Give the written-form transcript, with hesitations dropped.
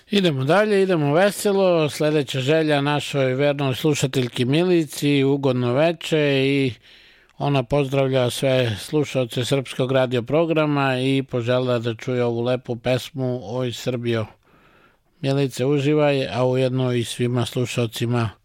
Idemo dalje, idemo veselo. Sledeća želja našoj vernoj slušateljki Milici, ugodno veče, i ona pozdravlja sve slušaoce Srpskog radio programa i požela da čuje ovu lepu pesmu Oj Srbijo. Milice, uživaj, a ujedno i svima slušaocima